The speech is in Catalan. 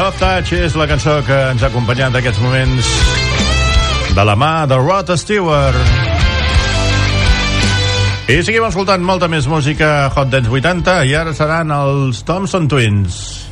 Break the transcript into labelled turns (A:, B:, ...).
A: Love Touch és la cançó que ens ha acompanyat aquests moments de la mà de Rod Stewart. I seguim escoltant molta més música Hot Dance 80 i ara seran els Thompson Twins.